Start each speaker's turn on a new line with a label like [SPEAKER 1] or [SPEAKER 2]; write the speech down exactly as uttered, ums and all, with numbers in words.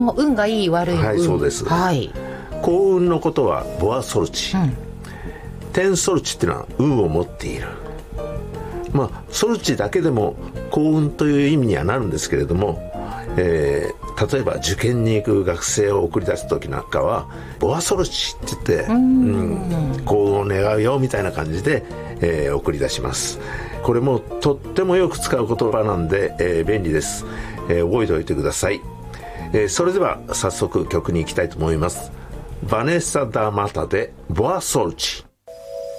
[SPEAKER 1] もう運がいい悪い運、
[SPEAKER 2] はい、そうです、
[SPEAKER 1] はい、
[SPEAKER 2] 幸運のことはボアソルチ、うん、テンソルチっていうのは運を持っている。まあソルチだけでも幸運という意味にはなるんですけれども、えー、例えば受験に行く学生を送り出す時なんかはボアソルチって言って、うん、幸運を願うよみたいな感じで、えー、送り出します。これもとってもよく使う言葉なんで、えー、便利です、えー、覚えておいてください。えー、それでは早速曲に行きたいと思います。バネッサ・ダ・マタでボアソルチ。